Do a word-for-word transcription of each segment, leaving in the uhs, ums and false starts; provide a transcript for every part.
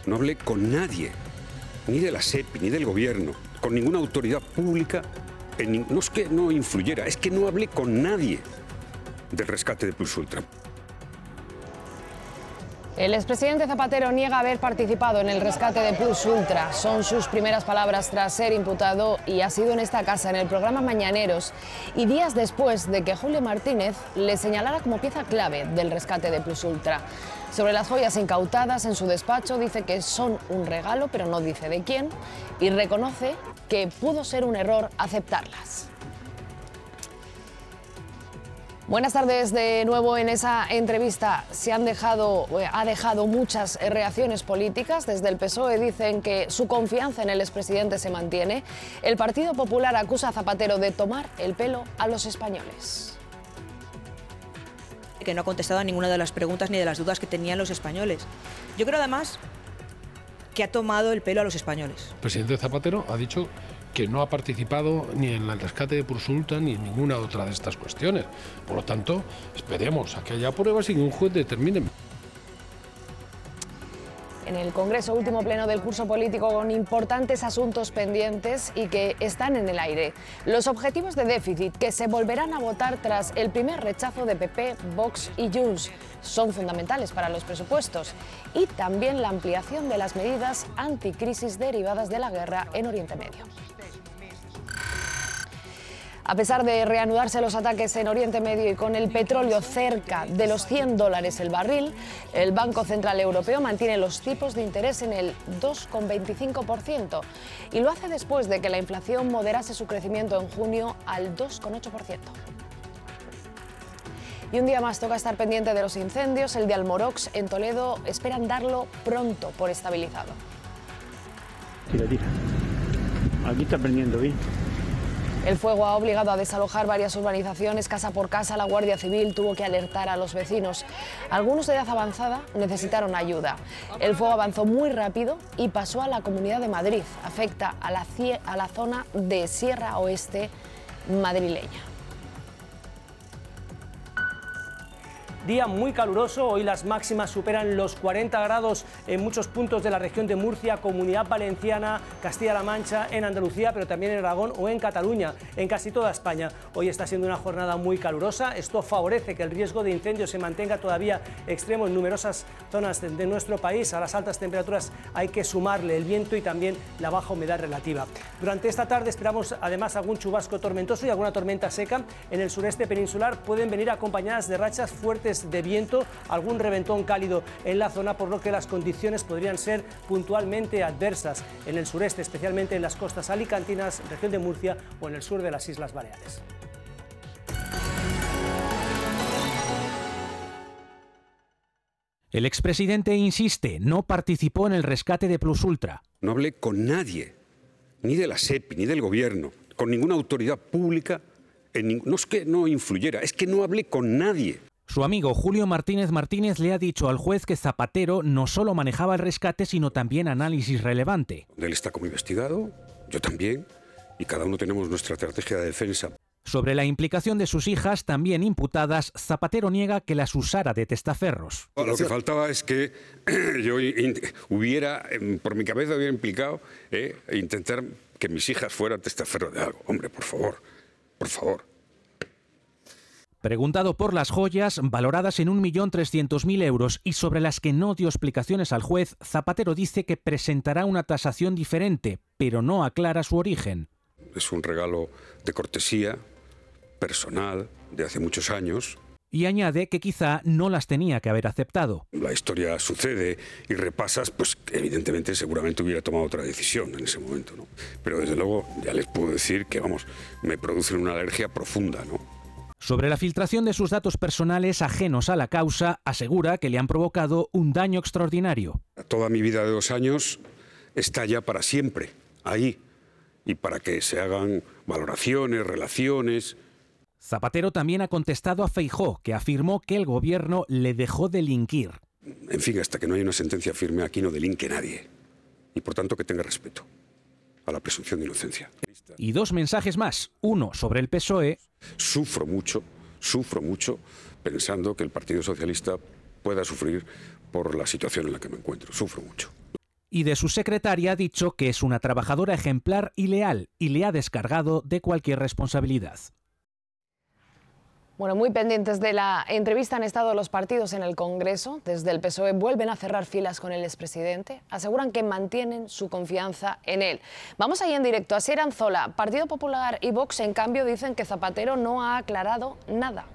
No hablé con nadie, ni de la SEPI, ni del gobierno, con ninguna autoridad pública. En, no es que no influyera, es que no hablé con nadie del rescate de Plus Ultra. El expresidente Zapatero niega haber participado en el rescate de Plus Ultra. Son sus primeras palabras tras ser imputado y ha sido en esta casa, en el programa Mañaneros, y días después de que Julio Martínez le señalara como pieza clave del rescate de Plus Ultra. Sobre las joyas incautadas en su despacho dice que son un regalo, pero no dice de quién, y reconoce que pudo ser un error aceptarlas. Buenas tardes de nuevo. En esa entrevista se han dejado, ha dejado muchas reacciones políticas. Desde el P S O E dicen que su confianza en el expresidente se mantiene. El Partido Popular acusa a Zapatero de tomar el pelo a los españoles. Que no ha contestado a ninguna de las preguntas ni de las dudas que tenían los españoles. Yo creo además que ha tomado el pelo a los españoles. El presidente Zapatero ha dicho que no ha participado ni en el rescate de Plus Ultra ni en ninguna otra de estas cuestiones. Por lo tanto, esperemos a que haya pruebas y que un juez determine. En el Congreso, último pleno del curso político con importantes asuntos pendientes y que están en el aire. Los objetivos de déficit que se volverán a votar tras el primer rechazo de P P, Vox y Junts son fundamentales para los presupuestos, y también la ampliación de las medidas anticrisis derivadas de la guerra en Oriente Medio. A pesar de reanudarse los ataques en Oriente Medio y con el petróleo cerca de los cien dólares el barril, el Banco Central Europeo mantiene los tipos de interés en el dos coma veinticinco por ciento y lo hace después de que la inflación moderase su crecimiento en junio al dos coma ocho por ciento. Y un día más toca estar pendiente de los incendios. El de Almorox en Toledo esperan darlo pronto por estabilizado. Tira, tira. Aquí está prendiendo bien. El fuego ha obligado a desalojar varias urbanizaciones. Casa por casa, la Guardia Civil tuvo que alertar a los vecinos. Algunos de edad avanzada necesitaron ayuda. El fuego avanzó muy rápido y pasó a la Comunidad de Madrid. Afecta a la, a la zona de Sierra Oeste madrileña. Día muy caluroso, hoy las máximas superan los cuarenta grados en muchos puntos de la región de Murcia, Comunidad Valenciana, Castilla-La Mancha, en Andalucía, pero también en Aragón o en Cataluña, en casi toda España. Hoy está siendo una jornada muy calurosa, esto favorece que el riesgo de incendios se mantenga todavía extremo en numerosas zonas de, de nuestro país. A las altas temperaturas hay que sumarle el viento y también la baja humedad relativa. Durante esta tarde esperamos además algún chubasco tormentoso y alguna tormenta seca. En el sureste peninsular pueden venir acompañadas de rachas fuertes de viento, algún reventón cálido en la zona, por lo que las condiciones podrían ser puntualmente adversas en el sureste, especialmente en las costas alicantinas, región de Murcia o en el sur de las Islas Baleares. El expresidente insiste, no participó en el rescate de Plus Ultra. No hablé con nadie, ni de la SEPI, ni del gobierno, con ninguna autoridad pública. En, no es que no influyera, es que no hablé con nadie. Su amigo Julio Martínez Martínez le ha dicho al juez que Zapatero no solo manejaba el rescate, sino también análisis relevante. Él está como investigado, yo también, y cada uno tenemos nuestra estrategia de defensa. Sobre la implicación de sus hijas, también imputadas, Zapatero niega que las usara de testaferros. Lo que faltaba es que yo hubiera, por mi cabeza hubiera implicado eh, intentar que mis hijas fueran testaferros de algo. Hombre, por favor, por favor. Preguntado por las joyas, valoradas en un millón trescientos mil euros y sobre las que no dio explicaciones al juez, Zapatero dice que presentará una tasación diferente, pero no aclara su origen. Es un regalo de cortesía, personal, de hace muchos años. Y añade que quizá no las tenía que haber aceptado. La historia sucede y repasas, pues evidentemente seguramente hubiera tomado otra decisión en ese momento, ¿no? Pero desde luego ya les puedo decir que, vamos, me producen una alergia profunda, ¿no? Sobre la filtración de sus datos personales ajenos a la causa, asegura que le han provocado un daño extraordinario. Toda mi vida de dos años está ya para siempre, ahí, y para que se hagan valoraciones, relaciones. Zapatero también ha contestado a Feijóo, que afirmó que el gobierno le dejó delinquir. En fin, hasta que no haya una sentencia firme, aquí no delinque nadie, y por tanto que tenga respeto a la presunción de inocencia. Y dos mensajes más, uno sobre el P S O E. Sufro mucho, sufro mucho pensando que el Partido Socialista pueda sufrir por la situación en la que me encuentro. Sufro mucho. Y de su secretaria ha dicho que es una trabajadora ejemplar y leal, y le ha descargado de cualquier responsabilidad. Bueno, muy pendientes de la entrevista han estado los partidos en el Congreso. Desde el P S O E vuelven a cerrar filas con el expresidente. Aseguran que mantienen su confianza en él. Vamos ahí en directo. Asier Anzola, Partido Popular y Vox, en cambio, dicen que Zapatero no ha aclarado nada.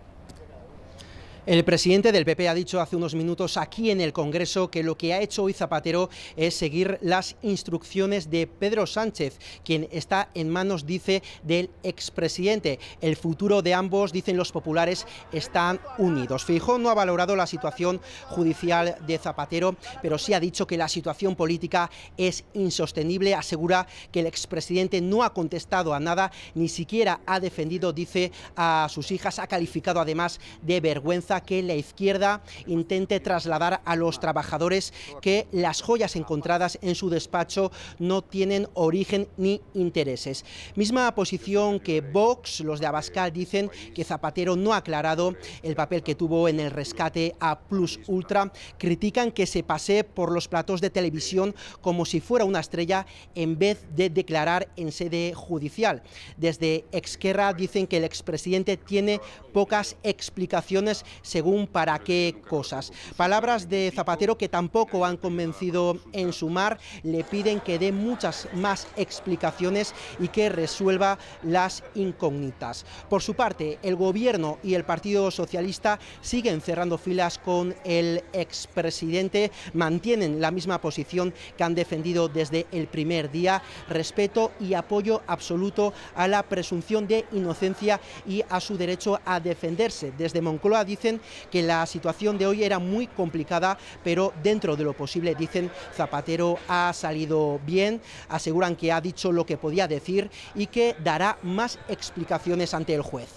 El presidente del P P ha dicho hace unos minutos aquí en el Congreso que lo que ha hecho hoy Zapatero es seguir las instrucciones de Pedro Sánchez, quien está en manos, dice, del expresidente. El futuro de ambos, dicen los populares, están unidos. Feijóo no ha valorado la situación judicial de Zapatero, pero sí ha dicho que la situación política es insostenible. Asegura que el expresidente no ha contestado a nada, ni siquiera ha defendido, dice, a sus hijas. Ha calificado además de vergüenza que la izquierda intente trasladar a los trabajadores que las joyas encontradas en su despacho no tienen origen ni intereses. Misma posición que Vox. Los de Abascal dicen que Zapatero no ha aclarado el papel que tuvo en el rescate a Plus Ultra. Critican que se pasee por los platos de televisión como si fuera una estrella en vez de declarar en sede judicial. Desde Esquerra dicen que el expresidente tiene pocas explicaciones según para qué cosas. Palabras de Zapatero que tampoco han convencido en Sumar. Le piden que dé muchas más explicaciones y que resuelva las incógnitas. Por su parte, el Gobierno y el Partido Socialista siguen cerrando filas con el expresidente. Mantienen la misma posición que han defendido desde el primer día: respeto y apoyo absoluto a la presunción de inocencia y a su derecho a defenderse. Desde Moncloa dicen que la situación de hoy era muy complicada, pero dentro de lo posible, dicen, Zapatero ha salido bien. Aseguran que ha dicho lo que podía decir y que dará más explicaciones ante el juez.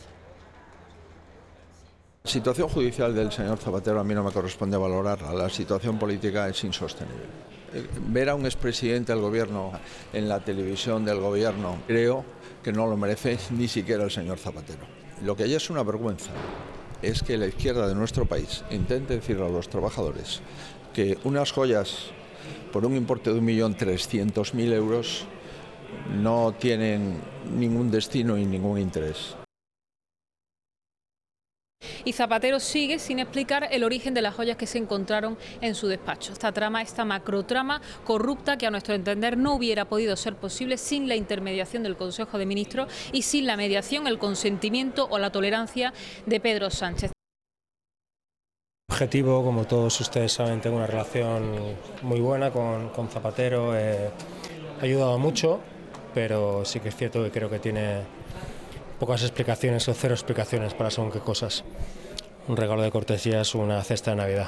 La situación judicial del señor Zapatero a mí no me corresponde valorarla. La situación política es insostenible. Ver a un expresidente del gobierno en la televisión del gobierno, creo que no lo merece ni siquiera el señor Zapatero. Lo que ya es una vergüenza es que la izquierda de nuestro país intente decirle a los trabajadores que unas joyas por un importe de un millón trescientos mil euros no tienen ningún destino y ningún interés. Y Zapatero sigue sin explicar el origen de las joyas que se encontraron en su despacho. Esta trama, esta macrotrama corrupta que a nuestro entender no hubiera podido ser posible sin la intermediación del Consejo de Ministros y sin la mediación, el consentimiento o la tolerancia de Pedro Sánchez. Objetivo, como todos ustedes saben, tengo una relación muy buena con, con Zapatero. Eh, ha ayudado mucho, pero sí que es cierto que creo que tiene pocas explicaciones o cero explicaciones para según qué cosas. Un regalo de cortesía es una cesta de Navidad.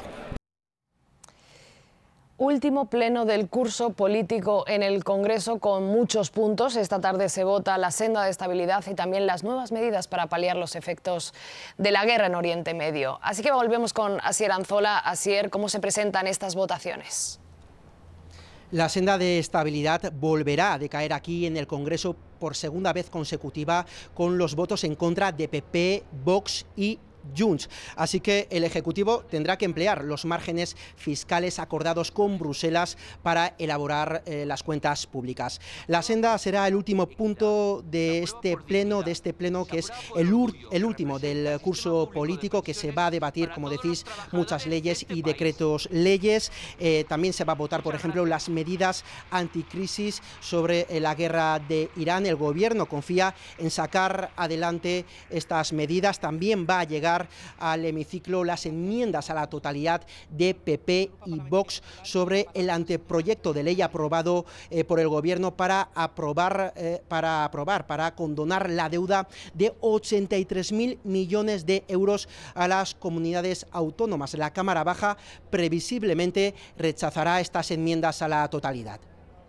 Último pleno del curso político en el Congreso con muchos puntos. Esta tarde se vota la senda de estabilidad y también las nuevas medidas para paliar los efectos de la guerra en Oriente Medio. Así que volvemos con Asier Anzola. Asier, ¿cómo se presentan estas votaciones? La senda de estabilidad volverá a decaer aquí en el Congreso por segunda vez consecutiva, con los votos en contra de P P, Vox y Junts. Así que el Ejecutivo tendrá que emplear los márgenes fiscales acordados con Bruselas para elaborar eh, las cuentas públicas. La senda será el último punto de este pleno, de este pleno que es el, el último del curso político, que se va a debatir, como decís, muchas leyes y decretos leyes. Eh, también se va a votar, por ejemplo, las medidas anticrisis sobre eh, la guerra de Irán. El Gobierno confía en sacar adelante estas medidas. También va a llegar al hemiciclo las enmiendas a la totalidad de P P y Vox sobre el anteproyecto de ley aprobado eh, por el Gobierno para aprobar, eh, para aprobar, para condonar la deuda de ochenta y tres mil millones de euros a las comunidades autónomas. La Cámara Baja previsiblemente rechazará estas enmiendas a la totalidad.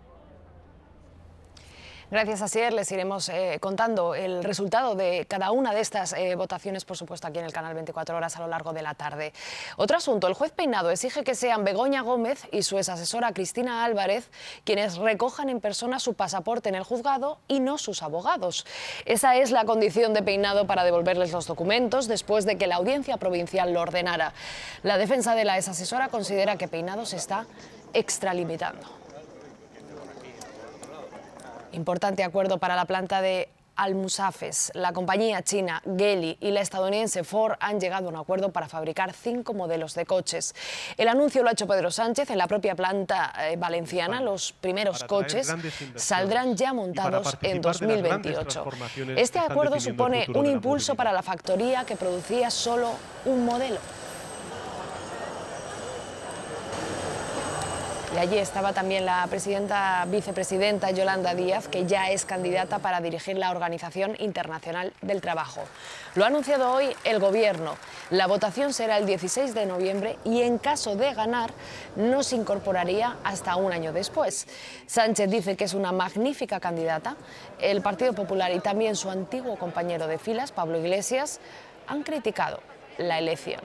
Gracias, Asier. Les iremos eh, contando el resultado de cada una de estas eh, votaciones, por supuesto, aquí en el canal veinticuatro horas a lo largo de la tarde. Otro asunto, el juez Peinado exige que sean Begoña Gómez y su exasesora Cristina Álvarez quienes recojan en persona su pasaporte en el juzgado y no sus abogados. Esa es la condición de Peinado para devolverles los documentos después de que la audiencia provincial lo ordenara. La defensa de la exasesora considera que Peinado se está extralimitando. Importante acuerdo para la planta de Almusafes. La compañía china Geely y la estadounidense Ford han llegado a un acuerdo para fabricar cinco modelos de coches. El anuncio lo ha hecho Pedro Sánchez en la propia planta eh, valenciana. Los primeros coches saldrán ya montados en dos mil veintiocho. Este acuerdo supone un impulso para la factoría que producía solo un modelo. Y allí estaba también la presidenta, vicepresidenta Yolanda Díaz, que ya es candidata para dirigir la Organización Internacional del Trabajo. Lo ha anunciado hoy el Gobierno. La votación será el dieciséis de noviembre y en caso de ganar no se incorporaría hasta un año después. Sánchez dice que es una magnífica candidata. El Partido Popular y también su antiguo compañero de filas, Pablo Iglesias, han criticado la elección.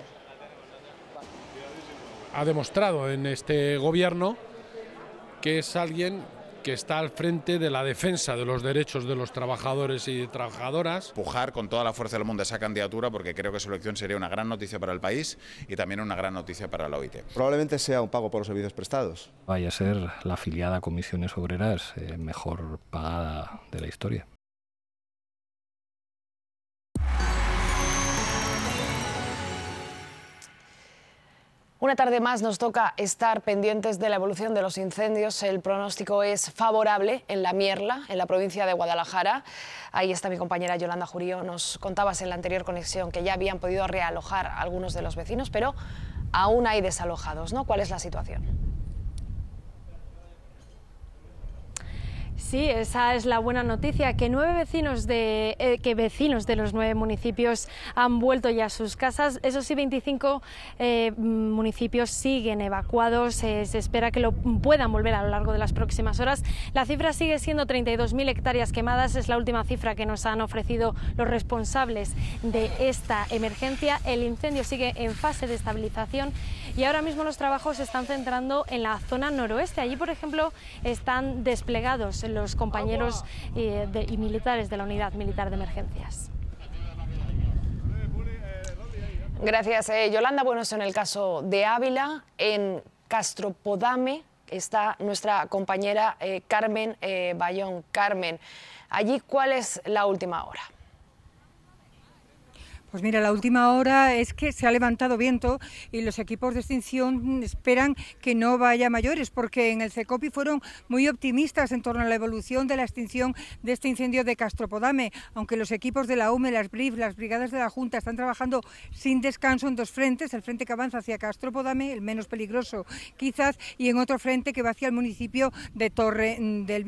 Ha demostrado en este gobierno que es alguien que está al frente de la defensa de los derechos de los trabajadores y trabajadoras. Empujar con toda la fuerza del mundo esa candidatura porque creo que su elección sería una gran noticia para el país y también una gran noticia para la O I T. Probablemente sea un pago por los servicios prestados. Vaya a ser la afiliada a Comisiones Obreras eh, mejor pagada de la historia. Una tarde más nos toca estar pendientes de la evolución de los incendios. El pronóstico es favorable en La Mierla, en la provincia de Guadalajara. Ahí está mi compañera Yolanda Jurío. Nos contabas en la anterior conexión que ya habían podido realojar a algunos de los vecinos, pero aún hay desalojados, ¿no? ¿Cuál es la situación? Sí, esa es la buena noticia, que nueve vecinos de eh, que vecinos de los nueve municipios han vuelto ya a sus casas. Eso sí, veinticinco eh, municipios siguen evacuados. Eh, se espera que lo puedan volver a lo largo de las próximas horas. La cifra sigue siendo treinta y dos mil hectáreas quemadas. Es la última cifra que nos han ofrecido los responsables de esta emergencia. El incendio sigue en fase de estabilización y ahora mismo los trabajos se están centrando en la zona noroeste. Allí, por ejemplo, están desplegados los los compañeros eh, de, y militares de la Unidad Militar de Emergencias. Gracias, eh, Yolanda. Bueno, eso en el caso de Ávila. En Castropodame está nuestra compañera eh, Carmen eh, Bayón. Carmen, allí, ¿cuál es la última hora? Pues mira, la última hora es que se ha levantado viento y los equipos de extinción esperan que no vaya a mayores, porque en el CECOPI fueron muy optimistas en torno a la evolución de la extinción de este incendio de Castropodame, aunque los equipos de la U M E, las B R I F, las brigadas de la Junta están trabajando sin descanso en dos frentes, el frente que avanza hacia Castropodame, el menos peligroso quizás, y en otro frente que va hacia el municipio de Torre del